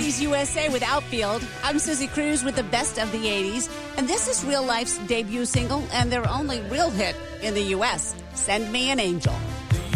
80s USA with Outfield. I'm Susie Cruz with the best of the 80s, and this is Real Life's debut single and their only real hit in the U.S., Send Me an Angel.